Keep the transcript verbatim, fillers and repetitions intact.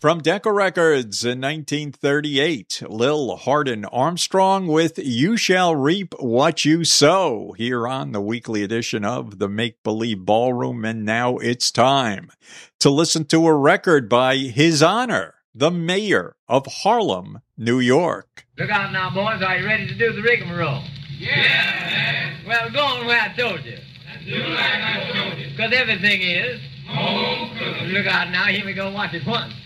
From Decca Records in nineteen thirty-eight, Lil Hardin Armstrong with You Shall Reap What You Sow here on the weekly edition of the Make Believe Ballroom. And now it's time to listen to a record by His Honor, the Mayor of Harlem, New York. Look out now, boys. Are you ready to do the rigmarole? Yeah, man. Well, go on where I told you. Do like I told you. Because everything is. Home cooking. Look out now. Here we go. Watch it once.